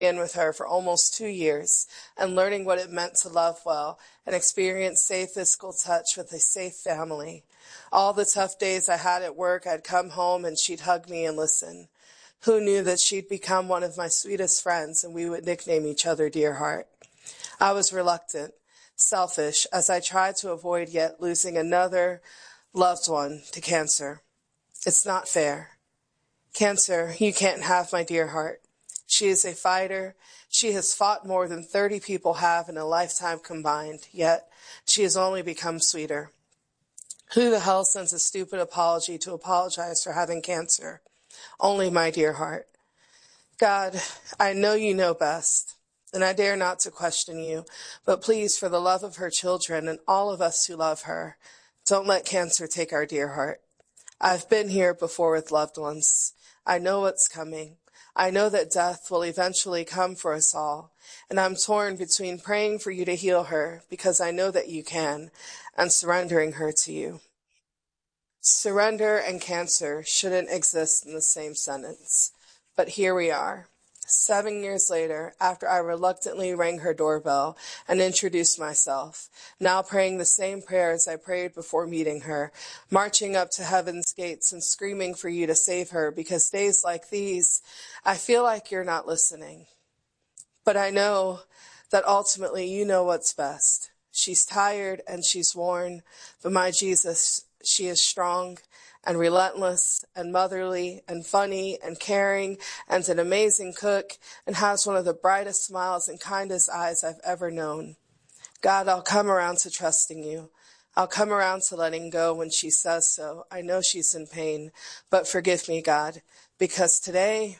in with her for almost 2 years and learning what it meant to love well and experience safe physical touch with a safe family. All the tough days I had at work, I'd come home and she'd hug me and listen. Who knew that she'd become one of my sweetest friends and we would nickname each other Dear Heart? I was reluctant, selfish, as I tried to avoid yet losing another loved one to cancer. It's not fair. Cancer, you can't have my dear heart. She is a fighter. She has fought more than 30 people have in a lifetime combined, yet she has only become sweeter. Who the hell sends a stupid apology to apologize for having cancer? Only my dear heart. God, I know you know best, and I dare not to question you, but please, for the love of her children and all of us who love her, don't let cancer take our dear heart. I've been here before with loved ones. I know what's coming. I know that death will eventually come for us all, and I'm torn between praying for you to heal her, because I know that you can, and surrendering her to you. Surrender and cancer shouldn't exist in the same sentence, but here we are. 7 years later, after I reluctantly rang her doorbell and introduced myself, now praying the same prayers I prayed before meeting her, marching up to heaven's gates and screaming for you to save her, because days like these, I feel like you're not listening. But I know that ultimately you know what's best. She's tired and she's worn, but my Jesus, she is strong and relentless and motherly and funny and caring and an amazing cook and has one of the brightest smiles and kindest eyes I've ever known. God, I'll come around to trusting you. I'll come around to letting go when she says so. I know she's in pain, but forgive me, God, because today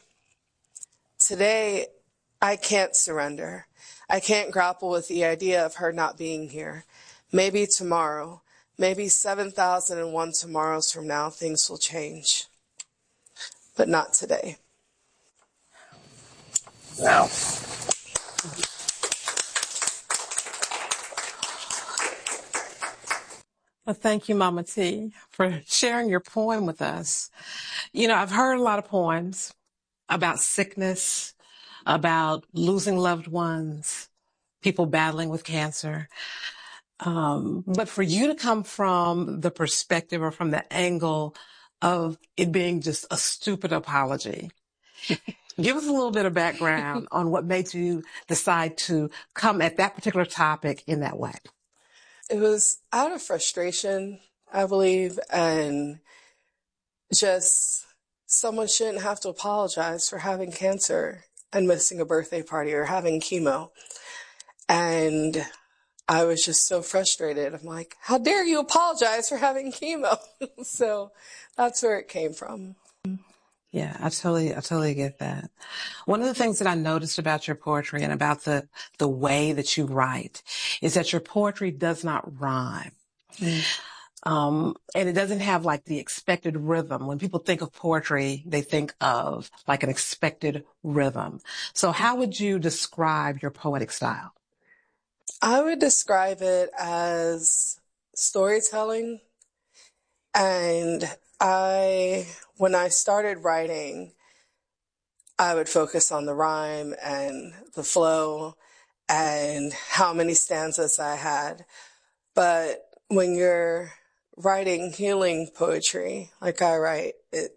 I can't surrender. I can't grapple with the idea of her not being here. Maybe tomorrow, maybe 7,001 tomorrows from now, things will change. But not today. Wow. Well, thank you, Mama T, for sharing your poem with us. You know, I've heard a lot of poems about sickness, about losing loved ones, people battling with cancer. But for you to come from the perspective or from the angle of it being just a stupid apology, give us a little bit of background on what made you decide to come at that particular topic in that way. It was out of frustration, I believe, and just someone shouldn't have to apologize for having cancer and missing a birthday party or having chemo. And I was just so frustrated. I'm like, how dare you apologize for having chemo? So that's where it came from. Yeah, I totally get that. One of the things that I noticed about your poetry and about the way that you write is that your poetry does not rhyme. And it doesn't have like the expected rhythm. When people think of poetry, they think of like an expected rhythm. So how would you describe your poetic style? I would describe it as storytelling. And when I started writing, I would focus on the rhyme and the flow and how many stanzas I had. But when you're writing healing poetry, like I write,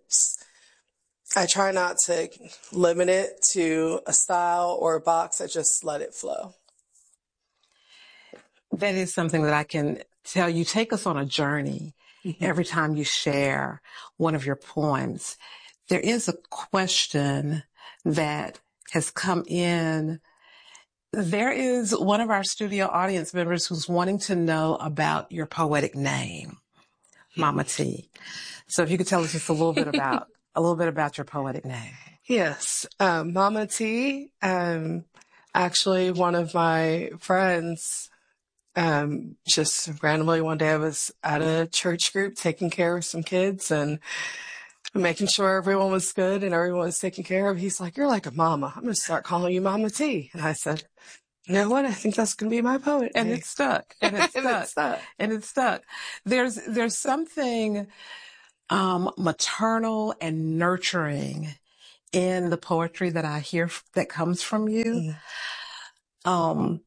I try not to limit it to a style or a box. I just let it flow. That is something that I can tell you. Take us on a journey every time you share one of your poems. There is a question that has come in. There is one of our studio audience members who's wanting to know about your poetic name, Mama T. So if you could tell us just a little bit about your poetic name. Yes, Mama T. Actually, one of my friends. Just randomly one day I was at a church group taking care of some kids and making sure everyone was good and everyone was taken care of. He's like, you're like a mama. I'm going to start calling you Mama T. And I said, you know what? I think that's going to be my poet. And it stuck. And it stuck. And it stuck. And it stuck. There's something maternal and nurturing in the poetry that I hear that comes from you. Um,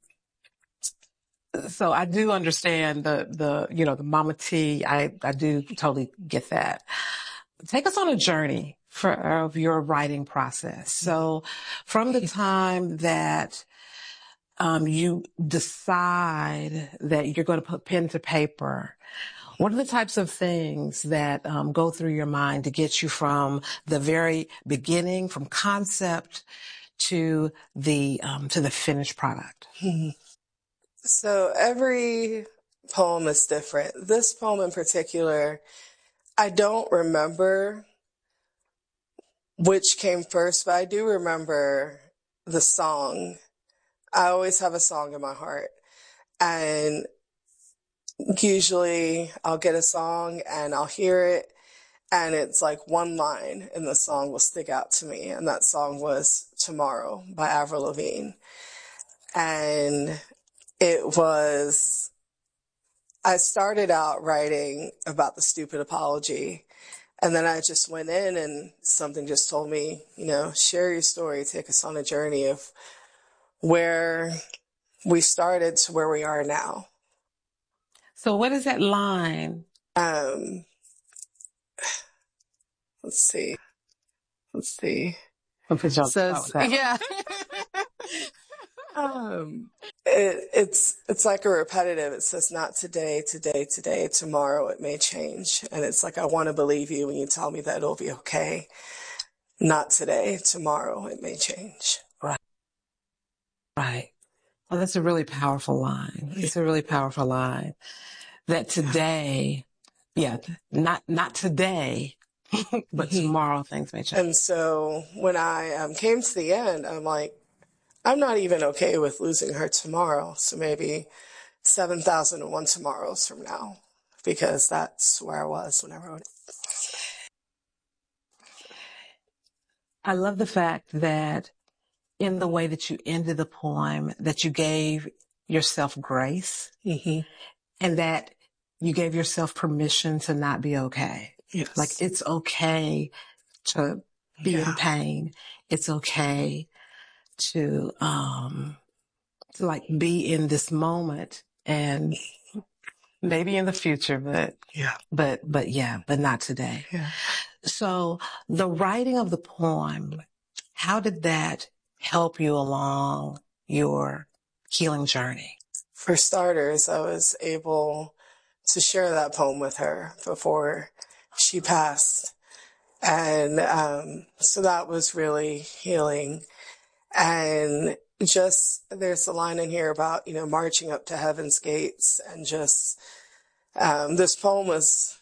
so I do understand the Mama T. I do totally get that. Take us on a journey of your writing process. So from the time that you decide that you're going to put pen to paper, what are the types of things that go through your mind to get you from the very beginning, from concept to the finished product? So every poem is different. This poem in particular, I don't remember which came first, but I do remember the song. I always have a song in my heart. And usually I'll get a song and I'll hear it, and it's like one line in the song will stick out to me. And that song was Tomorrow by Avril Lavigne. And I started out writing about the stupid apology. And then I just went in and something just told me, share your story, take us on a journey of where we started to where we are now. So what is that line? Let's see. Says, yeah. It's like a repetitive. It says, not today, tomorrow it may change. And it's like, I want to believe you when you tell me that it'll be okay. Not today, tomorrow it may change. Right. Well, that's a really powerful line. It's a really powerful line. That today, not today, but tomorrow things may change. And so when I came to the end, I'm like, I'm not even okay with losing her tomorrow. So maybe 7,001 tomorrows from now, because that's where I was when I wrote it. I love the fact that in the way that you ended the poem, that you gave yourself grace, and that you gave yourself permission to not be okay. Yes. Like, it's okay to be in pain. It's okay to like be in this moment, and maybe in the future, but not today. Yeah. So the writing of the poem, how did that help you along your healing journey? For starters, I was able to share that poem with her before she passed. And so that was really healing. And just, there's a line in here about, marching up to heaven's gates, and just, this poem was,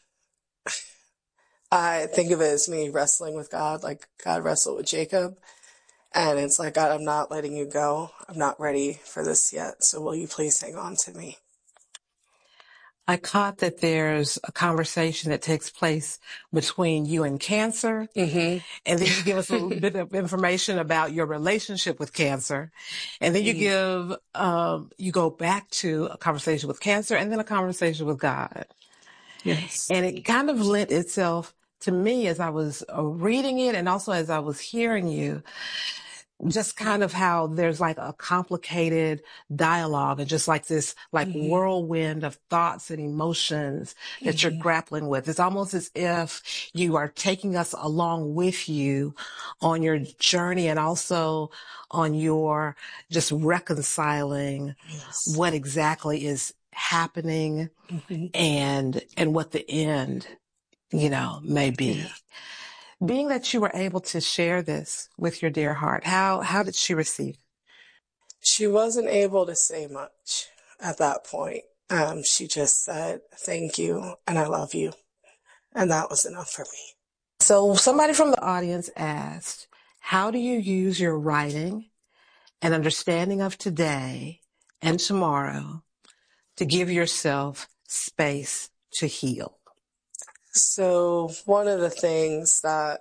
I think of it as me wrestling with God, like God wrestled with Jacob. And it's like, God, I'm not letting you go. I'm not ready for this yet. So will you please hang on to me? I caught that there's a conversation that takes place between you and Cancer. And then you give us a little bit of information about your relationship with Cancer. And then you you go back to a conversation with Cancer, and then a conversation with God. Yes. And it kind of lent itself to me as I was reading it, and also as I was hearing you, just kind of how there's like a complicated dialogue, and just like this whirlwind of thoughts and emotions that you're grappling with. It's almost as if you are taking us along with you on your journey, and also on your just reconciling what exactly is happening and what the end, may be. Yeah. Being that you were able to share this with your dear heart, how did she receive it? She wasn't able to say much at that point. She just said, thank you, and I love you. And that was enough for me. So somebody from the audience asked, how do you use your writing and understanding of today and tomorrow to give yourself space to heal? So one of the things that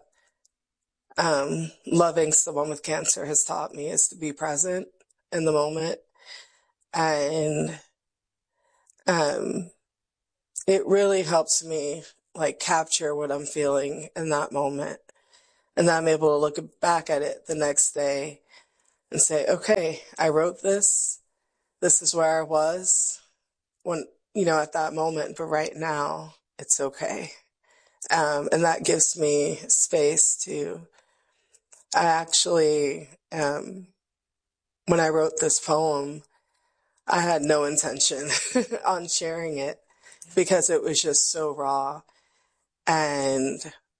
loving someone with cancer has taught me is to be present in the moment. And it really helps me like capture what I'm feeling in that moment. And then I'm able to look back at it the next day and say, okay, I wrote this. This is where I was when, at that moment, but right now it's okay. And that gives me space I actually, when I wrote this poem, I had no intention on sharing it because it was just so raw and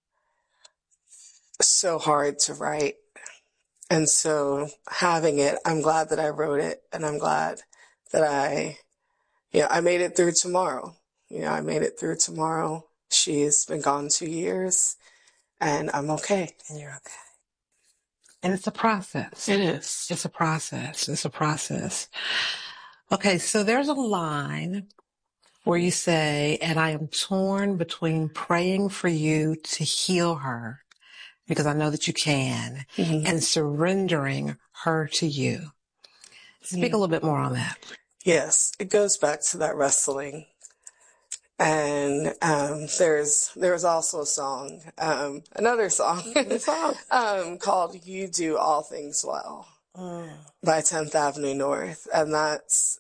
so hard to write. And so having it, I'm glad that I wrote it, and I'm glad that I made it through tomorrow. I made it through tomorrow. She's been gone 2 years, and I'm okay. And you're okay. And it's a process. It is. It's a process. It's a process. Okay, so there's a line where you say, and I am torn between praying for you to heal her, because I know that you can, and surrendering her to you. Speak a little bit more on that. Yes, it goes back to that wrestling. And there's also a song, another song called You Do All Things Well by 10th Avenue North. And that's,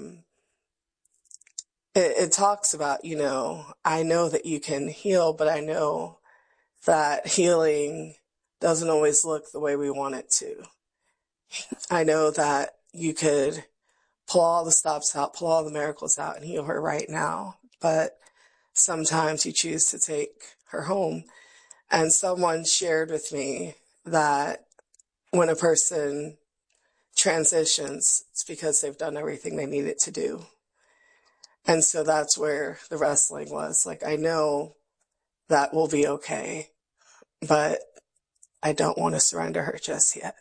it talks about, I know that you can heal, but I know that healing doesn't always look the way we want it to. I know that you could pull all the stops out, pull all the miracles out, and heal her right now. But sometimes you choose to take her home. And someone shared with me that when a person transitions, it's because they've done everything they needed to do. And so that's where the wrestling was. Like, I know that will be okay, but I don't want to surrender her just yet.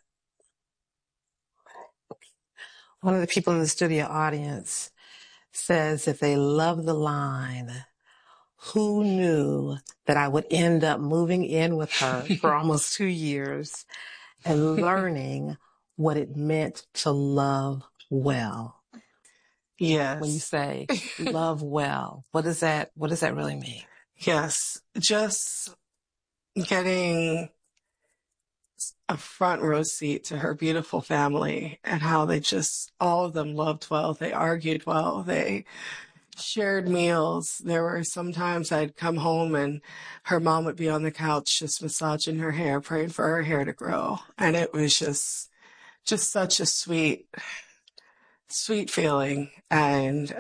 One of the people in the studio audience says that they love the line, who knew that I would end up moving in with her for almost 2 years and learning what it meant to love well. Yes. When you say love well, what does that really mean? Yes. Just getting a front row seat to her beautiful family and how all of them loved well. They argued well. They shared meals. There were some times I'd come home and her mom would be on the couch just massaging her hair, praying for her hair to grow. And it was just such a sweet feeling. And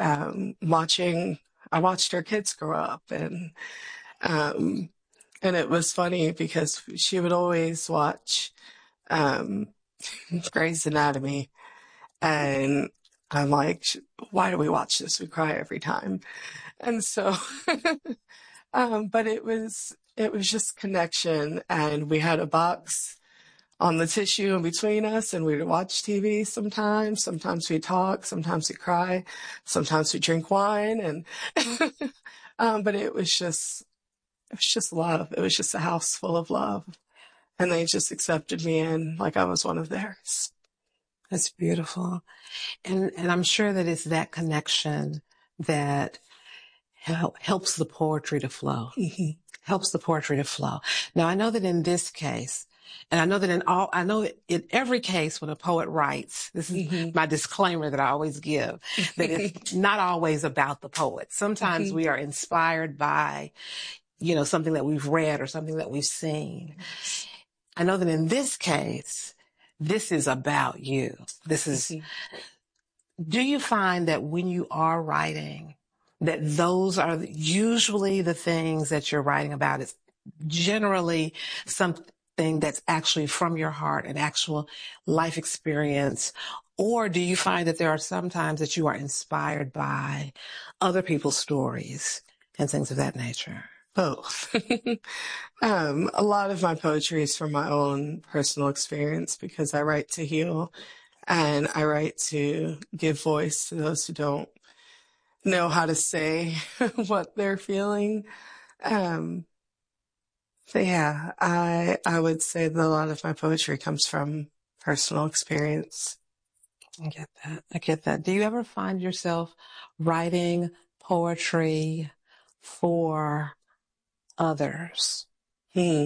I watched her kids grow up, and it was funny because she would always watch Grey's Anatomy, and I'm like, why do we watch this? We cry every time. And so, but it was just connection, and we had a box on the tissue in between us, and we'd watch TV sometimes. Sometimes we talk, sometimes we cry, sometimes we drink wine, and but it was just love. It was just a house full of love, and they just accepted me in like I was one of theirs. That's beautiful. And I'm sure that it's that connection that helps the poetry to flow. Helps the poetry to flow. Now, I know that in this case, and I know that in every case when a poet writes, this is my disclaimer that I always give, that it's not always about the poet. Sometimes we are inspired by, something that we've read or something that we've seen. I know that in this case, this is about you. Do you find that when you are writing, that those are usually the things that you're writing about? It's generally something that's actually from your heart, an actual life experience? Or do you find that there are some times that you are inspired by other people's stories and things of that nature? Both. A lot of my poetry is from my own personal experience because I write to heal, and I write to give voice to those who don't know how to say what they're feeling. So yeah, I would say that a lot of my poetry comes from personal experience. I get that. Do you ever find yourself writing poetry for others?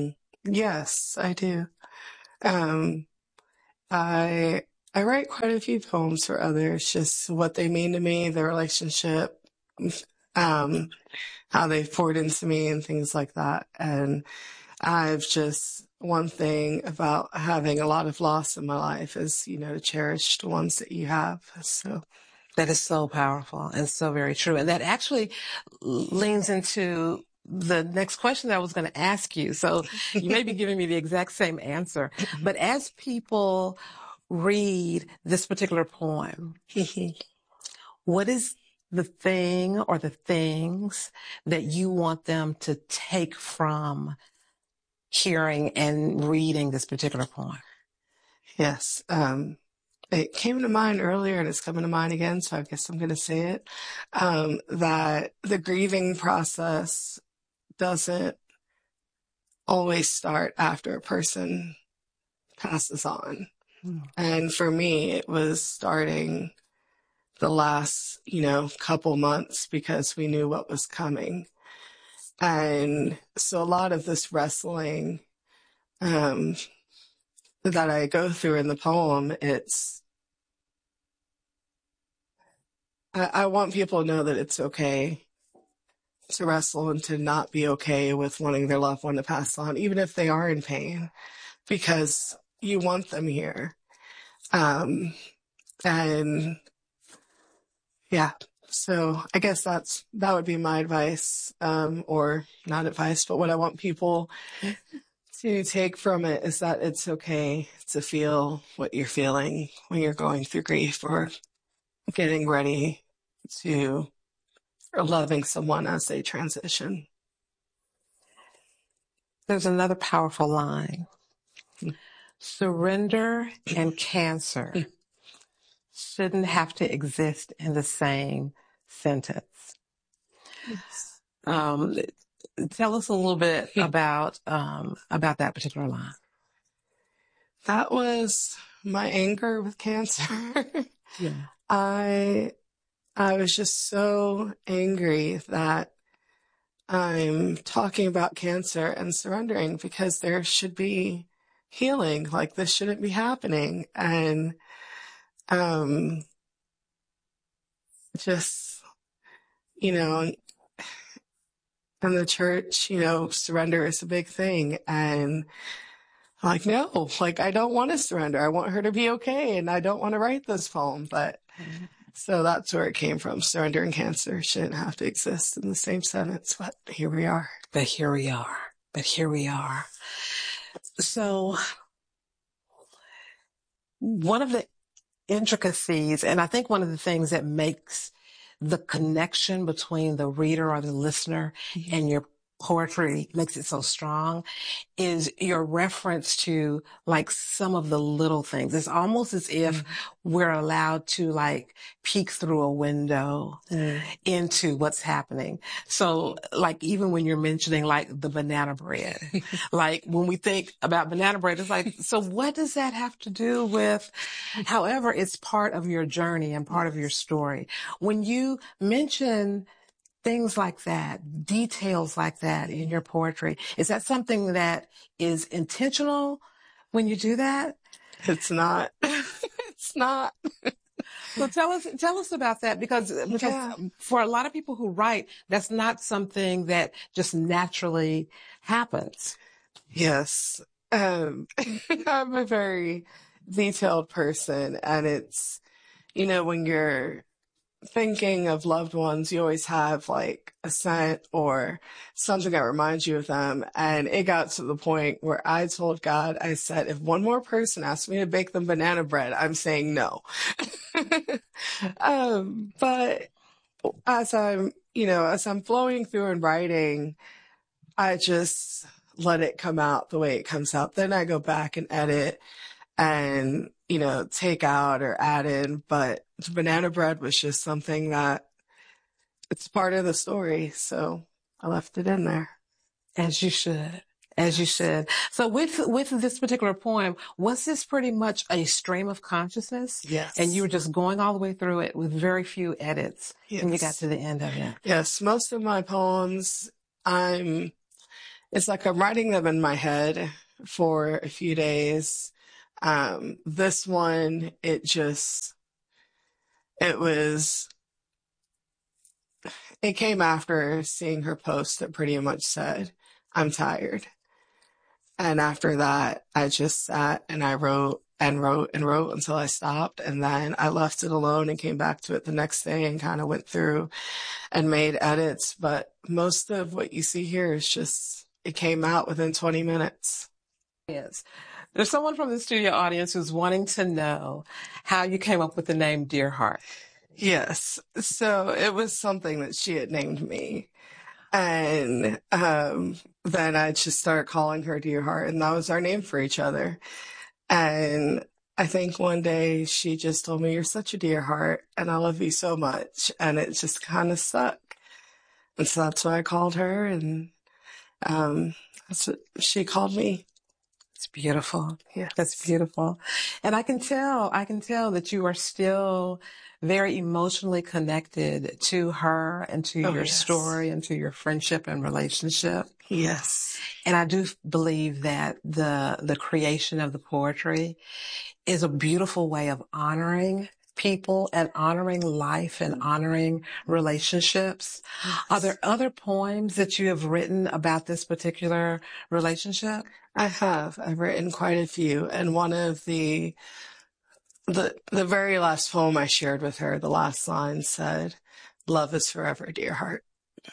Yes, I do. Um, I I write quite a few poems for others, just what they mean to me, their relationship, um, how they've poured into me and things like that. And I've just one thing about having a lot of loss in my life is, to cherish the ones that you have. So That is so powerful and so very true. And that actually leans into the next question that I was going to ask you. So you may be giving me the exact same answer, but as people read this particular poem, what is the thing or the things that you want them to take from hearing and reading this particular poem? yes, it came to mind earlier and it's coming to mind again, so I guess I'm going to say it, that the grieving process doesn't always start after a person passes on. And for me, it was starting the last, couple months because we knew what was coming. And so a lot of this wrestling that I go through in the poem, I want people to know that it's okay to wrestle and to not be okay with wanting their loved one to pass on, even if they are in pain, because you want them here. And yeah, so I guess that would be my advice, or not advice, but what I want people to take from it is that it's okay to feel what you're feeling when you're going through grief or getting ready to or loving someone as they transition. There's another powerful line. Surrender and cancer shouldn't have to exist in the same sentence. Yes. Tell us a little bit about that particular line. That was my anger with cancer. Yeah. I was just so angry that I'm talking about cancer and surrendering because there should be healing. Like this shouldn't be happening. And just, in the church, surrender is a big thing. And I'm like, no, like I don't want to surrender. I want her to be okay. And I don't want to write this poem. But so that's where it came from. Surrender and cancer shouldn't have to exist in the same sentence, but here we are. But here we are. So one of the intricacies, and I think one of the things that makes the connection between the reader or the listener and your poetry makes it so strong is your reference to like some of the little things. It's almost as if we're allowed to like peek through a window into what's happening. So like even when you're mentioning like the banana bread, like when we think about banana bread, it's like, so what does that have to do with, however, it's part of your journey and part of your story. When you mention things like that, details like that in your poetry, is that something that is intentional when you do that? It's not. It's not. So tell us about that because for a lot of people who write, that's not something that just naturally happens. Yes. I'm a very detailed person, and it's, when you're thinking of loved ones, you always have like a scent or something that reminds you of them. And it got to the point where I told God, I said, if one more person asks me to bake them banana bread, I'm saying no. But as I'm flowing through and writing, I just let it come out the way it comes out. Then I go back and edit and, take out or add in. But banana bread was just something that it's part of the story. So I left it in there. As you should. As you should. So with this particular poem, was this pretty much a stream of consciousness? Yes. And you were just going all the way through it with very few edits Yes. when you got to the end of it? Yes. Most of my poems, I'm It's like I'm writing them in my head for a few days. This one, it was, it came after seeing her post that pretty much said, I'm tired. And after that, I just sat and I wrote and wrote and wrote until I stopped. And then I left it alone and came back to it the next day and kind of went through and made edits. But most of what you see here is just, it came out within 20 minutes. Yes. There's someone from the studio audience who's wanting to know how you came up with the name Dear Heart. Yes. So it was something that she had named me. And then I just started calling her Dear Heart, and that was our name for each other. And I think one day she just told me, you're such a dear heart, and I love you so much. And it just kind of stuck. And so that's why I called her, and that's what she called me. It's beautiful. Yeah. That's beautiful. And I can tell that you are still very emotionally connected to her and to your story and to your friendship and relationship. Yes. And I do believe that the creation of the poetry is a beautiful way of honoring people and honoring life and honoring relationships. Yes. Are there other poems that you have written about this particular relationship? I have. I've written quite a few. And one of the very last poem I shared with her, the last line said, love is forever, dear heart.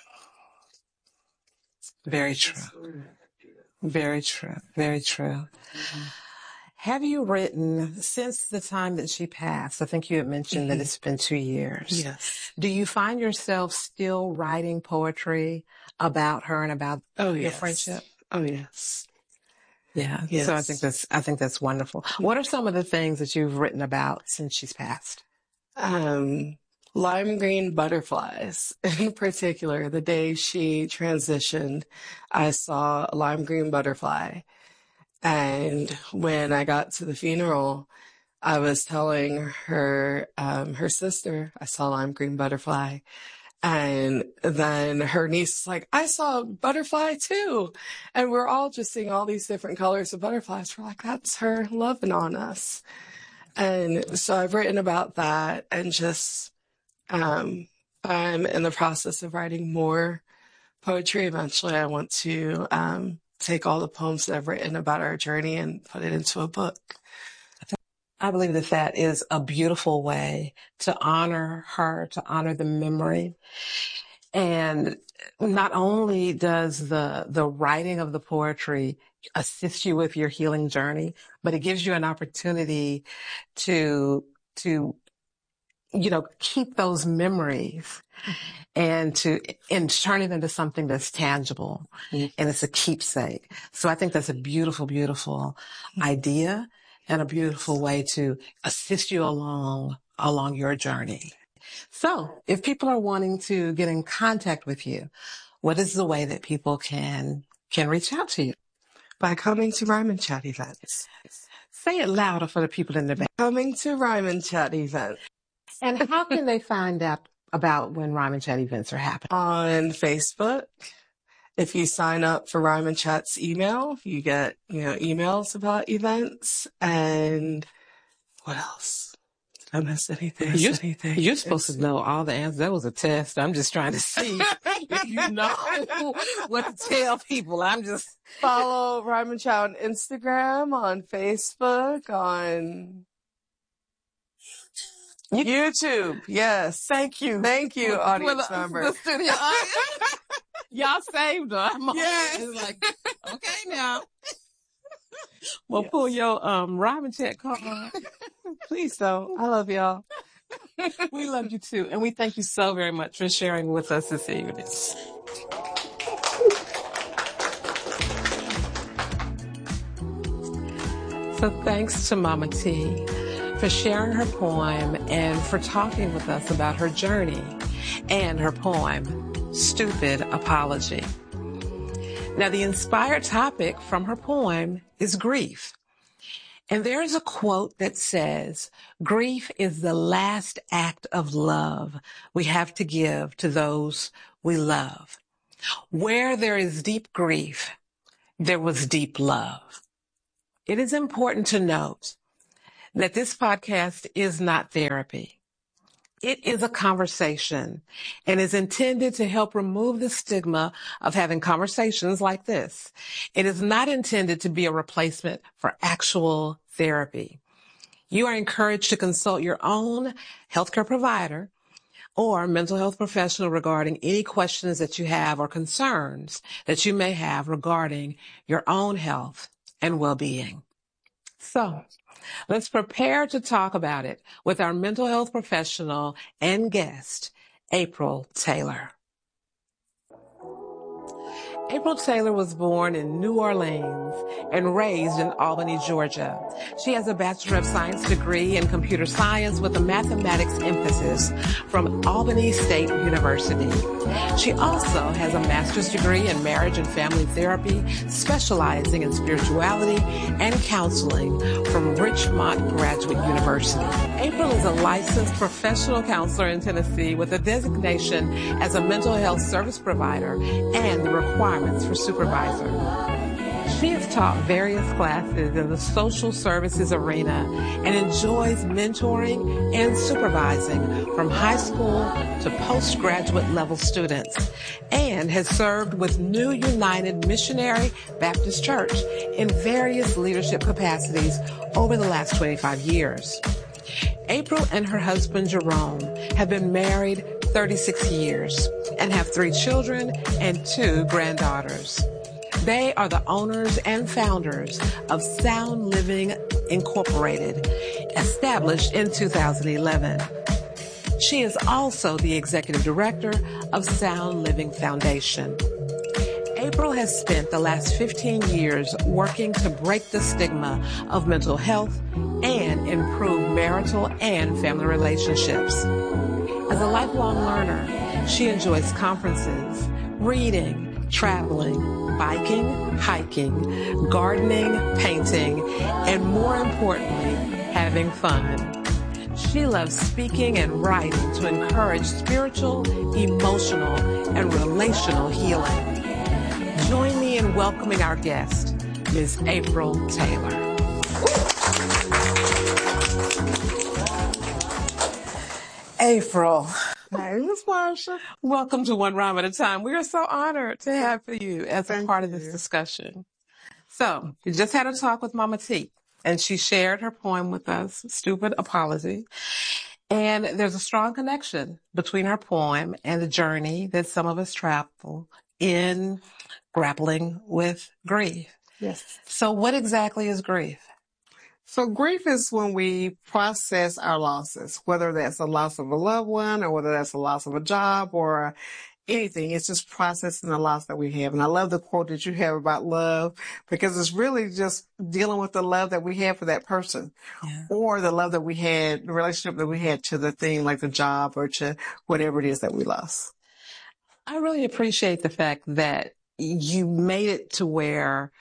Very true. Very true. Very true. Mm-hmm. Have you written since the time that she passed? I think you had mentioned that it's been 2 years. Yes. Do you find yourself still writing poetry about her and about your friendship? Oh, yes. Yeah. Yes. So I think that's wonderful. What are some of the things that you've written about since she's passed? Lime green butterflies in particular. The day she transitioned, I saw a lime green butterfly. And when I got to the funeral, I was telling her, her sister, I saw a lime green butterfly. And then her niece was like, I saw a butterfly too. And we're all just seeing all these different colors of butterflies. We're like, that's her loving on us. And so I've written about that, and just, I'm in the process of writing more poetry. Eventually I want to, take all the poems that I've written about our journey and put it into a book. I believe that is a beautiful way to honor her, to honor the memory. And not only does the writing of the poetry assist you with your healing journey, but it gives you an opportunity to keep those memories and turn it into something that's tangible. Mm-hmm. And it's a keepsake. So I think that's a beautiful, beautiful idea and a beautiful way to assist you along your journey. So if people are wanting to get in contact with you, what is the way that people can reach out to you? By coming to Rhyme and Chat events. Say it louder for the people in the back. Coming to Rhyme and Chat events. And how can they find out about when Rhyme and Chat events are happening? On Facebook. If you sign up for Rhyme and Chat's email, you get, emails about events. And what else? Did I miss anything? You're supposed to know all the answers. That was a test. I'm just trying to see if you know what to tell people. I'm just follow Rhyme and Chat on Instagram, on Facebook, on YouTube. Yes. Thank you. Thank you, audience member. The studio audience. Y'all saved her. Yes. Like, okay now. Well, yes. Pull your Rhyme and Chat card. Please don't. I love y'all. We love you too. And we thank you so very much for sharing with us this evening. So thanks to Mama T for sharing her poem and for talking with us about her journey and her poem, Stupid Apology. Now, the inspired topic from her poem is grief. And there is a quote that says, grief is the last act of love we have to give to those we love. Where there is deep grief, there was deep love. It is important to note that this podcast is not therapy. It is a conversation and is intended to help remove the stigma of having conversations like this. It is not intended to be a replacement for actual therapy. You are encouraged to consult your own healthcare provider or mental health professional regarding any questions that you have or concerns that you may have regarding your own health and well-being. So, let's prepare to talk about it with our mental health professional and guest, April Taylor. April Taylor was born in New Orleans and raised in Albany, Georgia. She has a Bachelor of Science degree in computer science with a mathematics emphasis from Albany State University. She also has a master's degree in marriage and family therapy, specializing in spirituality and counseling from Richmond Graduate University. April is a licensed professional counselor in Tennessee with a designation as a mental health service provider and the requirements for supervisor. She has taught various classes in the social services arena and enjoys mentoring and supervising from high school to postgraduate level students, and has served with New United Missionary Baptist Church in various leadership capacities over the last 25 years. April and her husband Jerome have been married 36 years and have 3 children and 2 granddaughters. They are the owners and founders of Sound Living Incorporated, established in 2011. She is also the executive director of Sound Living Foundation. April has spent the last 15 years working to break the stigma of mental health and improve marital and family relationships. As a lifelong learner, she enjoys conferences, reading, traveling, biking, hiking, gardening, painting, and more importantly, having fun. She loves speaking and writing to encourage spiritual, emotional, and relational healing. Join me in welcoming our guest, Ms. April Taylor. April. Hi, Ms. Marsha. Welcome to One Rhyme at a Time. We are so honored to have you as a part of this discussion. So, we just had a talk with Mama T, and she shared her poem with us, Stupid Apology. And there's a strong connection between her poem and the journey that some of us travel in grappling with grief. Yes. So what exactly is grief? So grief is when we process our losses, whether that's a loss of a loved one or whether that's a loss of a job or anything. It's just processing the loss that we have. And I love the quote that you have about love, because it's really just dealing with the love that we have for that person, or the love that we had, the relationship that we had to the thing like the job or to whatever it is that we lost. I really appreciate the fact that you made it to where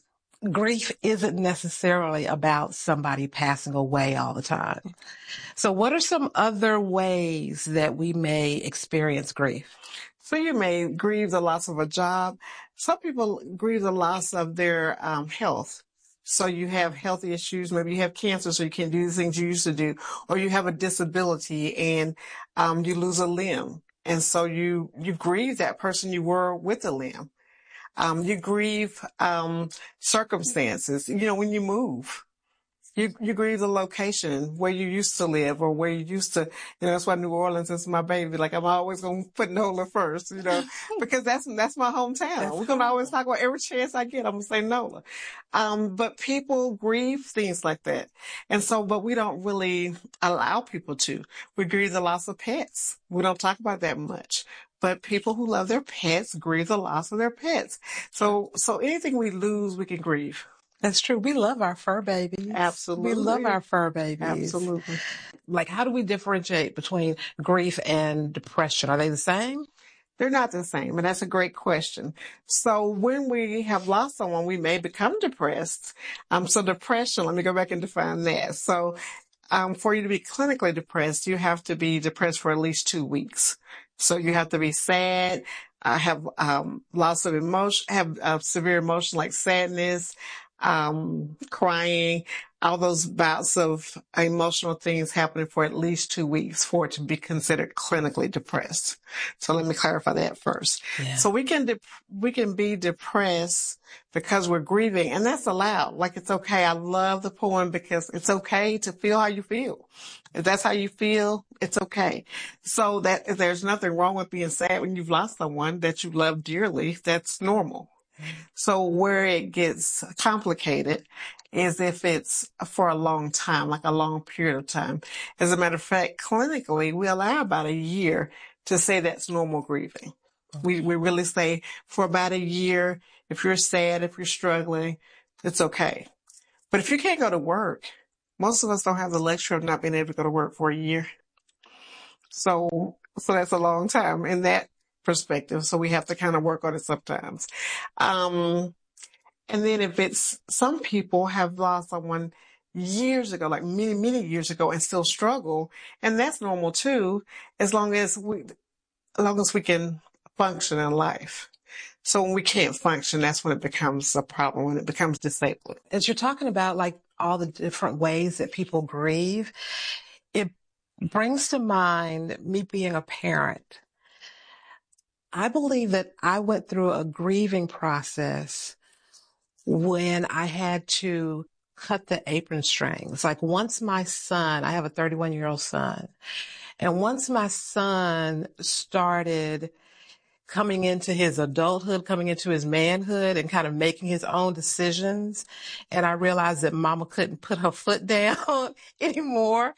grief isn't necessarily about somebody passing away all the time. So what are some other ways that we may experience grief? So you may grieve the loss of a job. Some people grieve the loss of their health. So you have health issues. Maybe you have cancer, so you can't do the things you used to do. Or you have a disability and you lose a limb. And so you grieve that person you were with a limb. You grieve circumstances. You know, when you move, you grieve the location where you used to live or where you used to, that's why New Orleans is my baby. Like, I'm always going to put NOLA first, because that's my hometown. We're going to always talk about every chance I get. I'm going to say NOLA. But people grieve things like that. And so, but we don't really allow people to. We grieve the loss of pets. We don't talk about that much. But people who love their pets grieve the loss of their pets. So anything we lose, we can grieve. That's true. We love our fur babies. Absolutely. We love our fur babies. Absolutely. Like, how do we differentiate between grief and depression? Are they the same? They're not the same, and that's a great question. So when we have lost someone, we may become depressed. So depression, let me go back and define that. So for you to be clinically depressed, you have to be depressed for at least 2 weeks. So you have to be sad, have lots of emotion, have severe emotion like sadness, crying, all those bouts of emotional things happening for at least 2 weeks for it to be considered clinically depressed. So let me clarify that first. Yeah. So we can be depressed because we're grieving, and that's allowed. Like, it's okay. I love the poem because it's okay to feel how you feel. If that's how you feel, it's okay. So that there's nothing wrong with being sad when you've lost someone that you love dearly. That's normal. So where it gets complicated is if it's for a long time, like a long period of time. As a matter of fact, clinically, we allow about a year to say that's normal grieving. We really say for about a year, if you're sad, if you're struggling, it's okay. But if you can't go to work, most of us don't have the luxury of not being able to go to work for a year. So that's a long time in that perspective. So we have to kind of work on it sometimes. And then if it's, some people have lost someone years ago, like many, many years ago, and still struggle. And that's normal too, as long as we can function in life. So when we can't function, that's when it becomes a problem, when it becomes disabling. As you're talking about like all the different ways that people grieve, it brings to mind me being a parent. I believe that I went through a grieving process when I had to cut the apron strings. Like once my son, I have a 31-year-old son, and once my son started coming into his adulthood, coming into his manhood and kind of making his own decisions, and I realized that mama couldn't put her foot down anymore,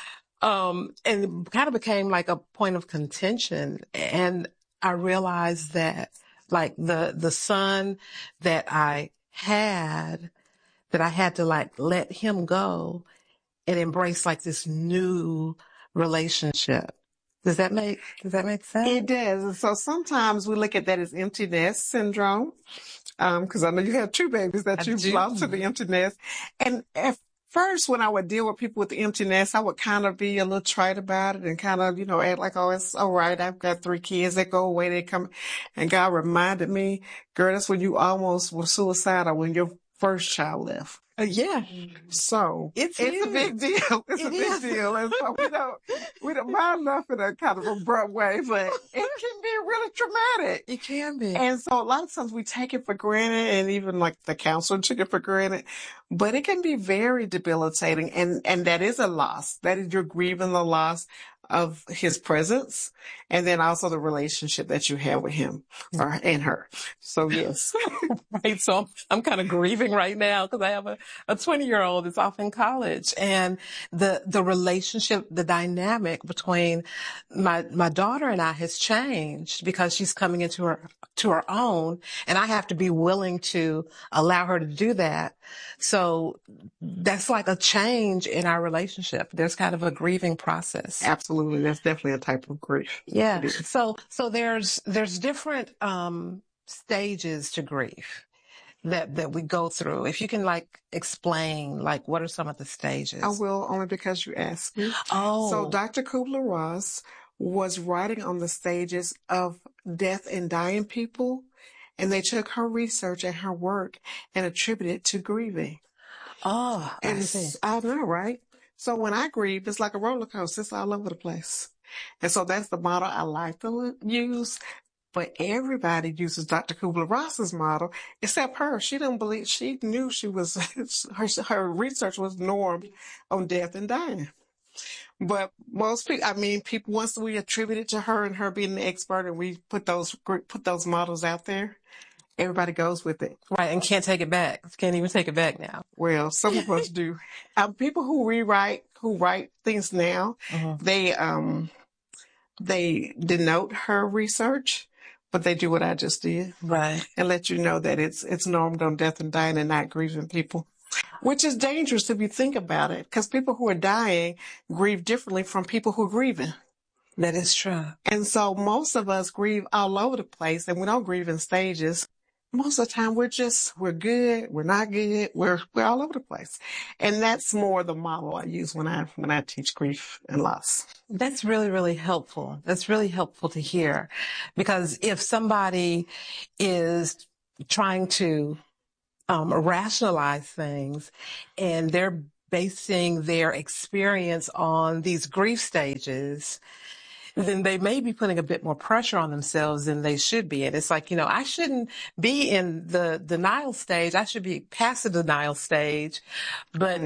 and it kind of became like a point of contention. And I realized that like the son that I had to like let him go and embrace like this new relationship. Does that make sense? It does. And so sometimes we look at that as empty nest syndrome. Cause I know you have 2 babies that you've lost to the empty nest. And at first, when I would deal with people with the empty nest, I would kind of be a little trite about it and kind of, act like, oh, it's all right. I've got 3 kids that go away. They come. And God reminded me, girl, that's when you almost were suicidal when your first child left. Yeah. So it's a big deal. It's a big deal. And so we don't mind enough in a kind of abrupt way, but it can be really traumatic. It can be. And so a lot of times we take it for granted, and even like the counselor took it for granted, but it can be very debilitating. And that is a loss. That is, you're grieving the loss of his presence, and then also the relationship that you have with him and her. So yes. Right. So I'm kind of grieving right now because I have a 20-year-old that's off in college, and the relationship, the dynamic between my daughter and I has changed because she's coming into her own, and I have to be willing to allow her to do that. So that's like a change in our relationship. There's kind of a grieving process. Absolutely. That's definitely a type of grief. Yeah. So there's different stages to grief that we go through. If you can like explain, like, what are some of the stages? I will, only because you asked me. Oh. So Dr. Kubler-Ross was writing on the stages of death and dying people, and they took her research and her work and attributed it to grieving. Oh, and I know, right? So when I grieve, it's like a roller coaster. It's all over the place. And so that's the model I like to use. But everybody uses Dr. Kubler-Ross's model, except her. She didn't believe, she knew she was, her research was normed on death and dying. But most people, once we attribute it to her and her being the expert, and we put those models out there, everybody goes with it. Right, and can't take it back. Can't even take it back now. Well, some of us do. People who write things now, they denote her research, but they do what I just did. Right. And let you know that it's normed on death and dying and not grieving people. Which is dangerous if you think about it, because people who are dying grieve differently from people who are grieving. That is true. And so most of us grieve all over the place, and we don't grieve in stages. most of the time we're good, we're not good, we're all over the place. And that's more the model I use when I teach grief and loss. That's really, really helpful. That's really helpful to hear, because if somebody is trying to rationalize things and they're basing their experience on these grief stages, then they may be putting a bit more pressure on themselves than they should be. And it's like, I shouldn't be in the denial stage. I should be past the denial stage. But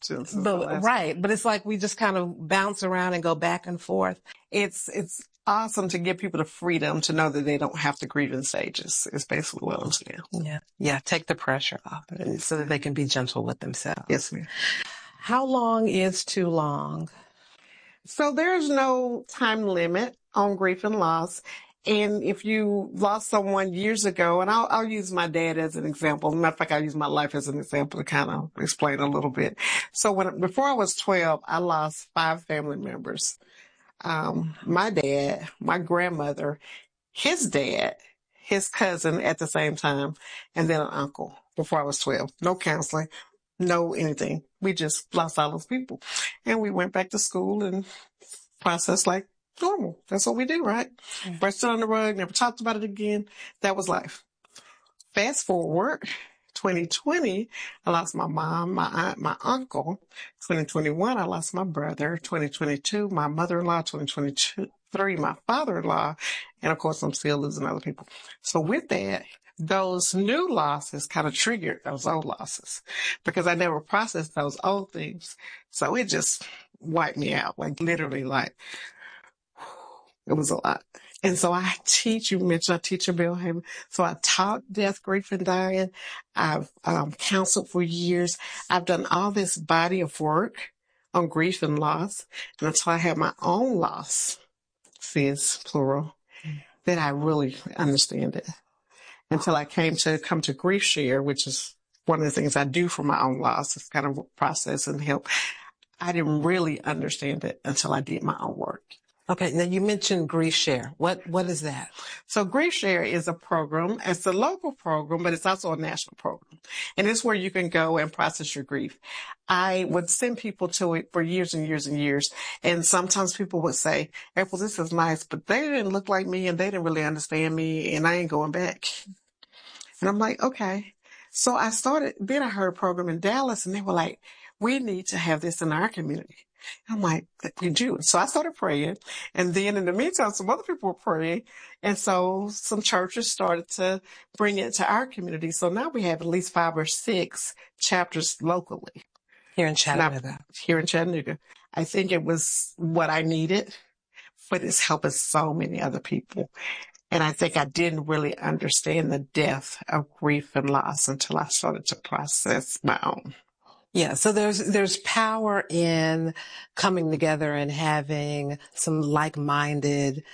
but it's like we just kind of bounce around and go back and forth. It's awesome to give people the freedom to know that they don't have to grieve in stages. Is basically what I'm saying. Yeah. Take the pressure off so that they can be gentle with themselves. Yes, ma'am. How long is too long? So there's no time limit on grief and loss. And if you lost someone years ago, and I'll use my dad as an example. As a matter of fact, I use my life as an example to kind of explain a little bit. So before I was 12, I lost 5 family members. My dad, my grandmother, his dad, his cousin at the same time, and then an uncle before I was 12. No counseling, no anything. We just lost all those people. And we went back to school and processed like normal. That's what we do, right? Mm-hmm. Brushed it on the rug, never talked about it again. That was life. Fast forward, 2020, I lost my mom, my aunt, my uncle. 2021, I lost my brother. 2022, my mother-in-law. 2023, my father-in-law. And of course, I'm still losing other people. So with that, those new losses kind of triggered those old losses because I never processed those old things. So it just wiped me out, like literally, like it was a lot. And so I teach, you mentioned I teach at Belhaven. So I taught death, grief, and dying. I've counseled for years. I've done all this body of work on grief and loss. And until I had my own loss, sis, plural, that I really understand it. Until I come to Grief Share, which is one of the things I do for my own loss. It's kind of process and help. I didn't really understand it until I did my own work. Okay. Now you mentioned Grief Share. What is that? So Grief Share is a program. It's a local program, but it's also a national program. And it's where you can go and process your grief. I would send people to it for years and years and years. And sometimes people would say, April, this is nice, but they didn't look like me and they didn't really understand me and I ain't going back. And I'm like, okay. So I heard a program in Dallas and they were like, we need to have this in our community. I'm like, you do. So I started praying. And then in the meantime, some other people were praying. And so some churches started to bring it to our community. So now we have at least 5 or 6 chapters locally. Here in Chattanooga. I think it was what I needed, but it's helping so many other people. And I think I didn't really understand the depth of grief and loss until I started to process my own. Yeah. So there's power in coming together and having some like-minded,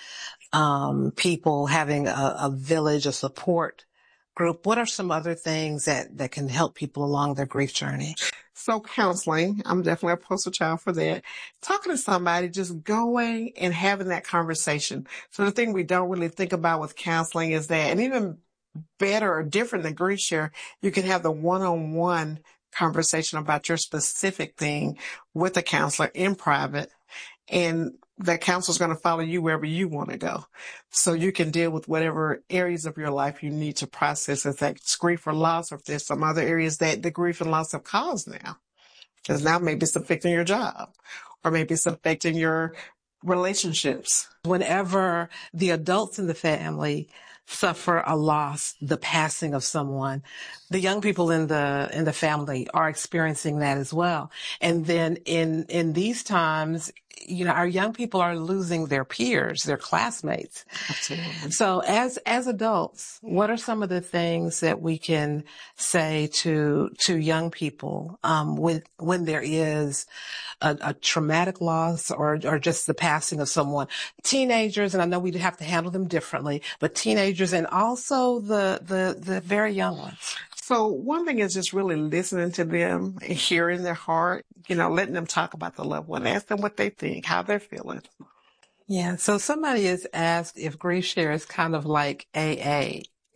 people, having a village, a support group. What are some other things that can help people along their grief journey? So counseling, I'm definitely a poster child for that. Talking to somebody, just going and having that conversation. So the thing we don't really think about with counseling is that, and even better or different than Grief Share, you can have the one-on-one conversation about your specific thing with a counselor in private. And that counselor is going to follow you wherever you want to go. So you can deal with whatever areas of your life you need to process, if that's grief or loss, or if there's some other areas that the grief and loss have caused now. Because now maybe it's affecting your job, or maybe it's affecting your relationships. Whenever the adults in the family suffer a loss, the passing of someone, the young people in the family are experiencing that as well. And then in these times, our young people are losing their peers, their classmates. Absolutely. So as adults, what are some of the things that we can say to young people, when there is a traumatic loss or just the passing of someone? Teenagers, and I know we have to handle them differently, but teenagers and also the very young ones. So one thing is just really listening to them and hearing their heart, letting them talk about the loved one, ask them what they think, how they're feeling. Yeah. So somebody has asked if Grief Share is kind of like AA.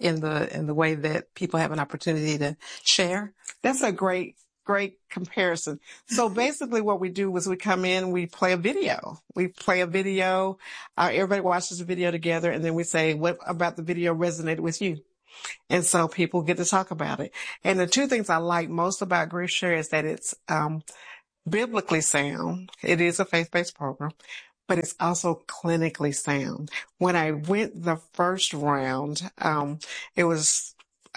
in the way that people have an opportunity to share? That's a great comparison. So basically what we do is we come in, we play a video. Everybody watches the video together, and then we say, what about the video resonated with you? And so people get to talk about it. And the two things I like most about Grief Share is that it's biblically sound. It is a faith-based program, but it's also clinically sound. When I went the first round, it was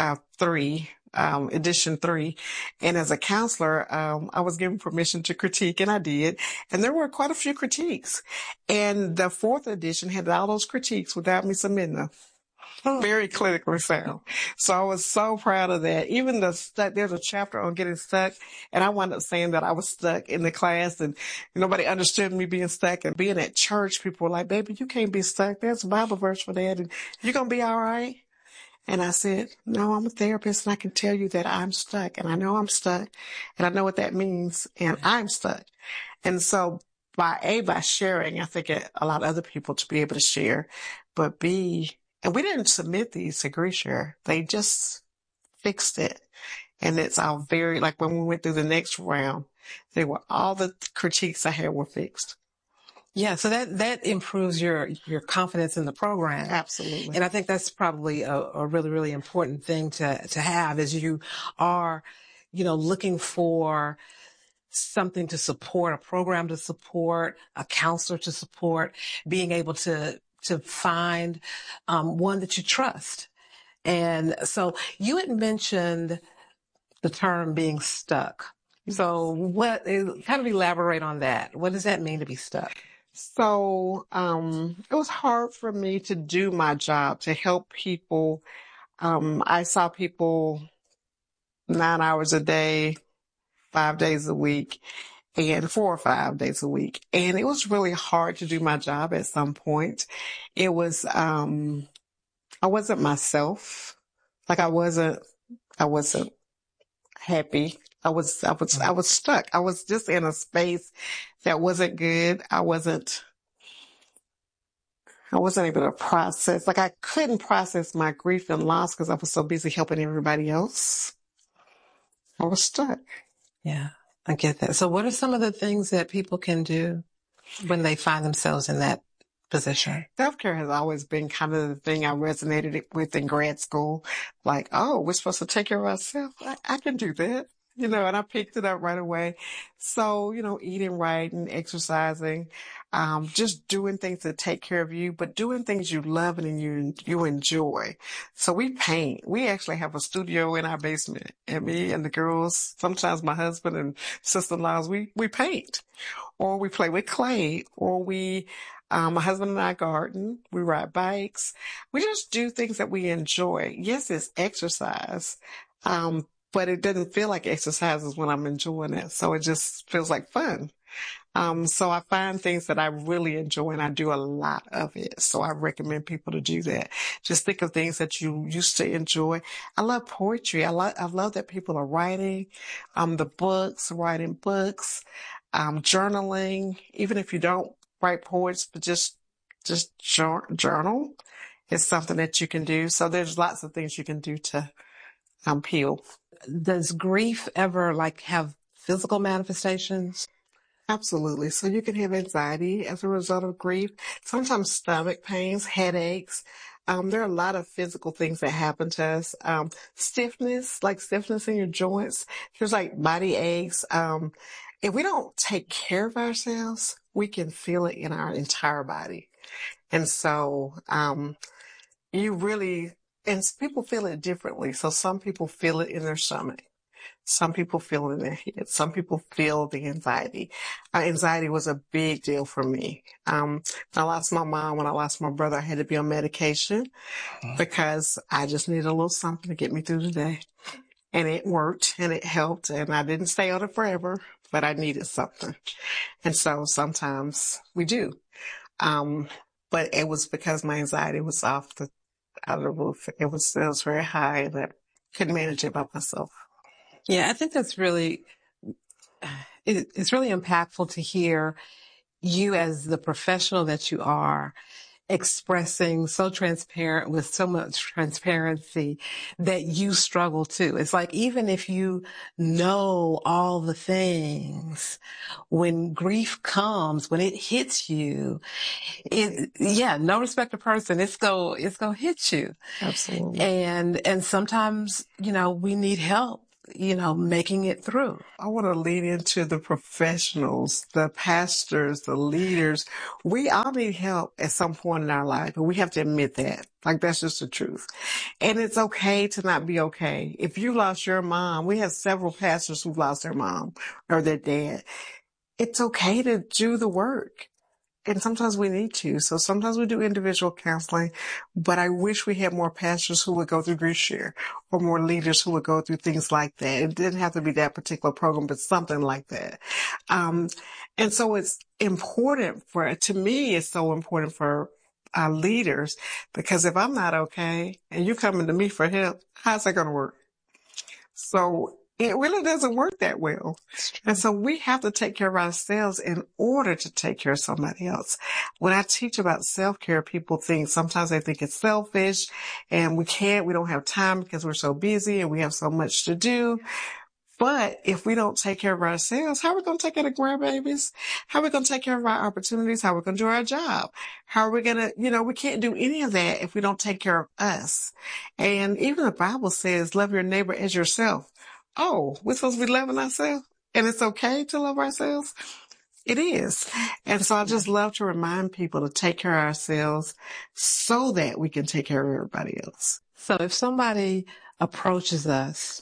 edition 3. And as a counselor, I was given permission to critique, and I did. And there were quite a few critiques. And the 4th edition had all those critiques without me submitting them. Very clinically sound. So I was so proud of that. Even there's a chapter on getting stuck, and I wound up saying that I was stuck in the class, and nobody understood me being stuck. And being at church, people were like, baby, you can't be stuck. There's a Bible verse for that, and you're going to be all right. And I said, no, I'm a therapist, and I can tell you that I'm stuck, and I know I'm stuck, and I know what that means, and I'm stuck. And so by sharing, I think a lot of other people to be able to share, but B, and we didn't submit these to Grief Share. They just fixed it. And it's all like when we went through the next round, all the critiques I had were fixed. Yeah, so that improves your confidence in the program. Absolutely. And I think that's probably a really, really important thing to have as you are, looking for something to support, a program to support, a counselor to support, being able to find one that you trust. And so you had mentioned the term being stuck. So kind of elaborate on that. What does that mean to be stuck? So it was hard for me to do my job, to help people. I saw people 9 hours a day, 5 days a week, and 4 or 5 days a week. And it was really hard to do my job at some point. It was, I wasn't myself. Like I wasn't happy. I was stuck. I was just in a space that wasn't good. I wasn't able to process. Like I couldn't process my grief and loss because I was so busy helping everybody else. I was stuck. Yeah, I get that. So what are some of the things that people can do when they find themselves in that position? Self-care has always been kind of the thing I resonated with in grad school. Like, oh, we're supposed to take care of ourselves. I can do that. And I picked it up right away. So, eating right and exercising, just doing things that take care of you, but doing things you love and you enjoy. So we paint. We actually have a studio in our basement, and me and the girls, sometimes my husband and sister-in-laws, we paint, or we play with clay, or my husband and I garden, we ride bikes. We just do things that we enjoy. Yes, it's exercise. But it doesn't feel like exercises when I'm enjoying it. So it just feels like fun. So I find things that I really enjoy, and I do a lot of it. So I recommend people to do that. Just think of things that you used to enjoy. I love poetry. I love that people are writing, writing books, journaling. Even if you don't write poets, but just journal is something that you can do. So there's lots of things you can do to heal. Does grief ever have physical manifestations? Absolutely. So you can have anxiety as a result of grief, sometimes stomach pains, headaches. There are a lot of physical things that happen to us. Stiffness in your joints. There's body aches. If we don't take care of ourselves, we can feel it in our entire body. And so, and people feel it differently. So some people feel it in their stomach. Some people feel it in their head. Some people feel the anxiety. Anxiety was a big deal for me. When I lost my mom, when I lost my brother, I had to be on medication because I just needed a little something to get me through the day. And it worked and it helped. And I didn't stay on it forever, but I needed something. And so sometimes we do. But it was because my anxiety was out of the roof. It was very high, and I couldn't manage it by myself. Yeah, I think that's it's really impactful to hear you as the professional that you are expressing so transparent with so much transparency that you struggle too. It's like, even if you know all the things, when grief comes, when it hits you, no respect to person, it's gonna hit you. Absolutely. And sometimes, we need help, making it through. I want to lead into the professionals, the pastors, the leaders. We all need help at some point in our life, but we have to admit that. Like, that's just the truth. And it's okay to not be okay. If you lost your mom, we have several pastors who've lost their mom or their dad. It's okay to do the work. And sometimes we need to. So sometimes we do individual counseling, but I wish we had more pastors who would go through Grief Share, or more leaders who would go through things like that. It didn't have to be that particular program, but something like that. And so it's important to me, it's so important for our leaders, because if I'm not okay and you're coming to me for help, how's that going to work? So it really doesn't work that well. And so we have to take care of ourselves in order to take care of somebody else. When I teach about self-care, people sometimes they think it's selfish, and we don't have time because we're so busy and we have so much to do. But if we don't take care of ourselves, how are we going to take care of grandbabies? How are we going to take care of our opportunities? How are we going to do our job? How are we going to, we can't do any of that if we don't take care of us. And even the Bible says, love your neighbor as yourself. Oh, we're supposed to be loving ourselves, and it's okay to love ourselves? It is. And so I just love to remind people to take care of ourselves so that we can take care of everybody else. So if somebody approaches us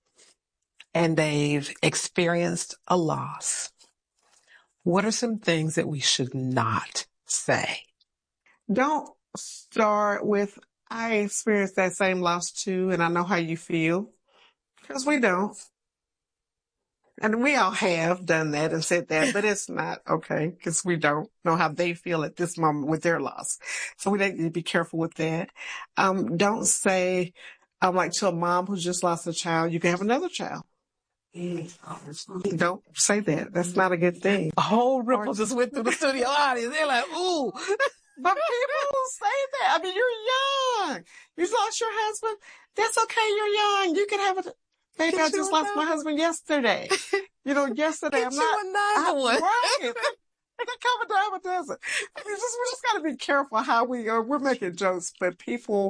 and they've experienced a loss, what are some things that we should not say? Don't start with, I experienced that same loss too, and I know how you feel. Because we don't. And we all have done that and said that, but it's not okay, because we don't know how they feel at this moment with their loss. So we need to be careful with that. Don't say, like to a mom who just lost a child, you can have another child. Don't say that. That's not a good thing. A whole ripple just went through the studio audience. They're like, ooh. But people say that. I mean, you're young. You lost your husband. That's okay. You're young. You can have it. Baby, I just lost my husband yesterday. Yesterday. I'm not one. Right. They come a dime a dozen. We just got to be careful how we're making jokes, but people,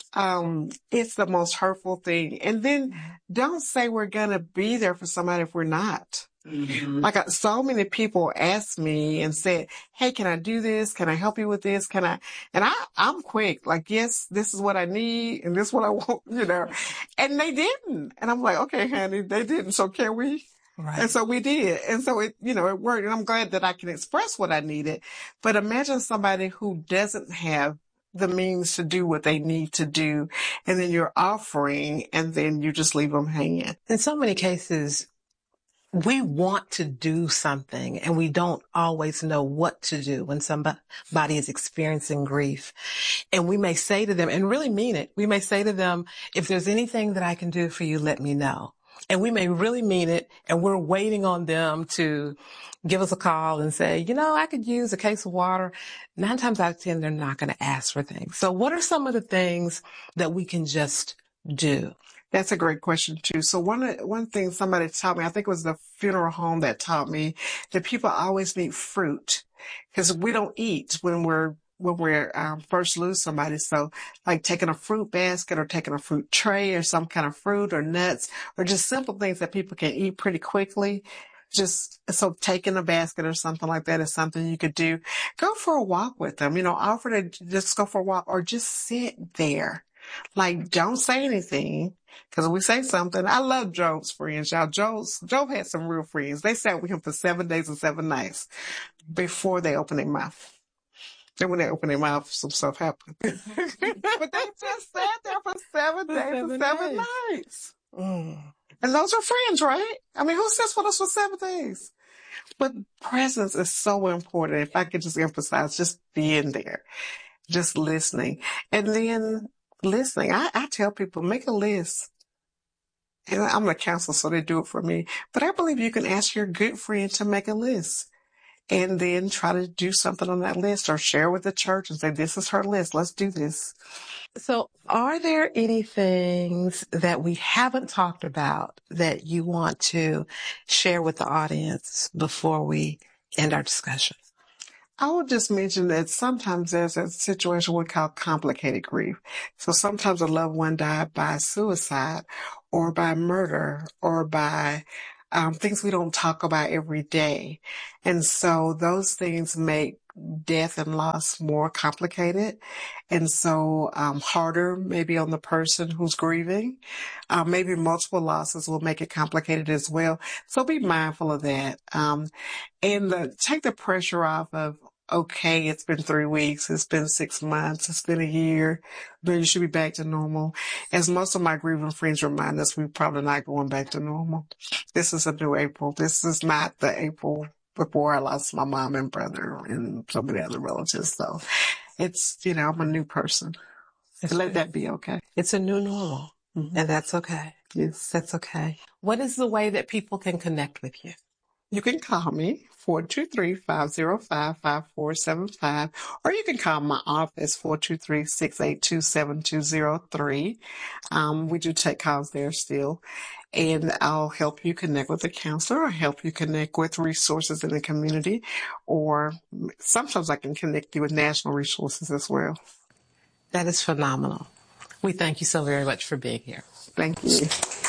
it's the most hurtful thing. And then don't say we're going to be there for somebody if we're not. Mm-hmm. Like so many people ask me and said, hey, can I do this? Can I help you with this? And I'm quick, like, yes, this is what I need and this is what I want, and they didn't. And I'm like, okay, honey, they didn't. So can we? Right. And so we did. And so it worked. And I'm glad that I can express what I needed. But imagine somebody who doesn't have the means to do what they need to do. And then you're offering, and then you just leave them hanging. In so many cases, we want to do something and we don't always know what to do when somebody is experiencing grief. And we may say to them, and really mean it, we may say to them, if there's anything that I can do for you, let me know. And we may really mean it, and we're waiting on them to give us a call and say, I could use a case of water. 9 times out of 10, they're not going to ask for things. So what are some of the things that we can just do? That's a great question too. So one thing somebody taught me, I think it was the funeral home that taught me, that people always need fruit, because we don't eat when we're first lose somebody. So like taking a fruit basket or taking a fruit tray or some kind of fruit or nuts or just simple things that people can eat pretty quickly. So taking a basket or something like that is something you could do. Go for a walk with them, offer to just go for a walk or just sit there. Like, don't say anything, because we say something. I love Job's friends, y'all. Job had some real friends. They sat with him for 7 days and 7 nights before they opened their mouth. Then when they opened their mouth, some stuff happened. But they just sat there for 7 days and 7 nights. And those are friends, right? I mean, who sits with us for 7 days? But presence is so important. If I could just emphasize, just being there, just listening. And then listening, I tell people, make a list. And I'm a counselor, so they do it for me. But I believe you can ask your good friend to make a list. and then try to do something on that list or share with the church and say, this is her list. Let's do this. So are there any things that we haven't talked about that you want to share with the audience before we end our discussion? I would just mention that sometimes there's a situation we call complicated grief. So sometimes a loved one died by suicide or by murder or by things we don't talk about every day. And so those things make death and loss more complicated. And so harder maybe on the person who's grieving. Maybe multiple losses will make it complicated as well. So be mindful of that. And take the pressure off of, okay, it's been 3 weeks, it's been 6 months, it's been a year, but you should be back to normal. As most of my grieving friends remind us, we're probably not going back to normal. This is a new April. This is not the April before I lost my mom and brother and so many other relatives. So it's, I'm a new person. Let that be okay. It's a new normal, and that's okay. Yes. That's okay. What is the way that people can connect with you? You can call me, 423-505-5475, or you can call my office, 423-682-7203. We do take calls there still, and I'll help you connect with a counselor or help you connect with resources in the community, or sometimes I can connect you with national resources as well. That is phenomenal. We thank you so very much for being here. Thank you.